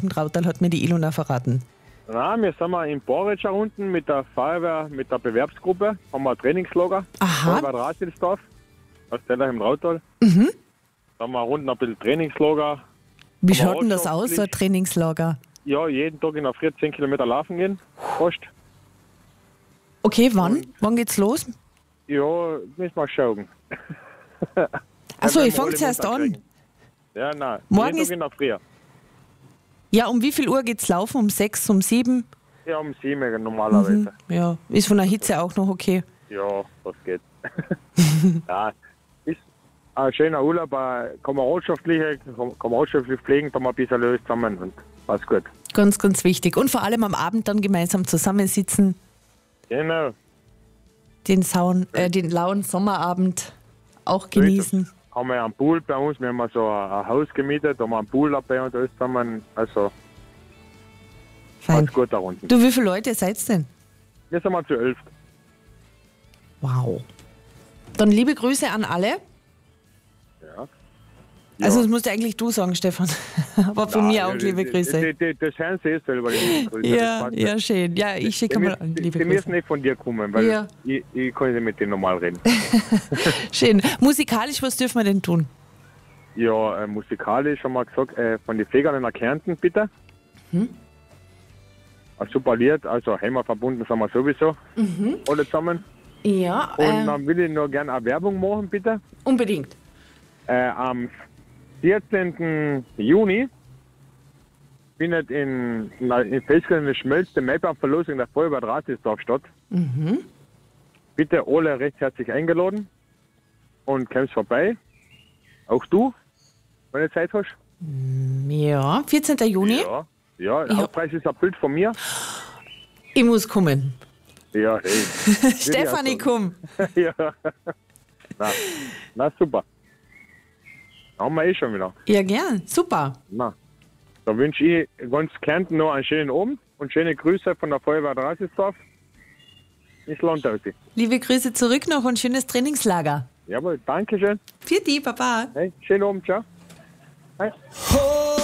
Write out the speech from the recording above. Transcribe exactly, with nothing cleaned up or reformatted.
im Trautal, hat mir die Ilona verraten. Nein, wir sind mal in Boritsch unten mit der Feuerwehr, mit der Bewerbsgruppe, haben wir ein Trainingslager. Aha. Feuerwehr Drastilsdorf, aus Teller im Trautal. Mhm. Da haben wir unten ein bisschen Trainingslager. Wie Haben wir schaut denn das aus, so ein Ortschaftspflicht. Trainingslager? Ja, jeden Tag in der Früh zehn Kilometer laufen gehen. Fast. Okay, wann? Wann geht's los? Ja, müssen wir schauen. Achso, Wenn ich wir fange alle zuerst munter an. kriegen. Ja, nein. Morgen jeden ist- Tag in der Früh. Ja, um wie viel Uhr geht's laufen? Um sechs, um sieben? Ja, um sieben normalerweise. Ja, ist von der Hitze auch noch okay. Ja, das geht. Ja, ist ein schöner Urlaub, ein kameradschaftliche, kameradschaftlich pflegen, da mal ein bisschen löst zusammen und passt gut. Ganz, ganz wichtig. Und vor allem am Abend dann gemeinsam zusammensitzen, Genau. den, sauen, äh, den lauen Sommerabend auch genießen. Haben wir einen Pool bei uns, wir haben so ein, ein Haus gemietet, da haben wir einen Pool dabei und alles zusammen. Also, Fein. alles gut da unten. Du, wie viele Leute seid ihr denn? Wir sind mal zu elf. Wow. Dann liebe Grüße an alle. Ja. Also das musst du eigentlich du sagen, Stefan. Aber von mir auch Nein, liebe die- Grüße. die- die- Das hören sie eh selber. Die Grüße, das Ja, passt ja, schon. schön. Ja, ich schicke Die mal müssen- an, die- liebe Die müssen Grüße. nicht von dir kommen, weil Ja. ich, ich kann nicht mit denen normal reden. Schön. Musikalisch, was dürfen wir denn tun? Ja, äh, musikalisch haben wir gesagt, äh, von den Fegern in der Kärnten, bitte. Hm? Ein super Lied, also Heimat verbunden sind wir sowieso. Mhm. Alle zusammen. Ja, Und äh, dann will ich noch gerne eine Werbung machen, bitte. unbedingt. Äh, am vierzehnten Juni findet in, in, in Festgelände Schmelz die Mailbaum-Verlosung der Feuerwehr Drastilsdorf statt. Mhm. Bitte alle recht herzlich eingeladen und kommst vorbei. Auch du, wenn du Zeit hast. Ja, vierzehnten Juni. Ja. Ja, der Ja. Hauptpreis ist ein Bild von mir. Ich muss kommen. Ja, hey. Stefanie, komm. Ja. Na, na super. Haben wir eh schon wieder. Ja, gern. Super. Na, da wünsche ich ganz Kärnten noch einen schönen Abend und schöne Grüße von der Feuerwehr Drastilsdorf ins Landhausi. Liebe Grüße zurück noch und schönes Trainingslager. Jawohl, danke schön. Für die, Papa. Hey, schönen Abend, ciao. Hey.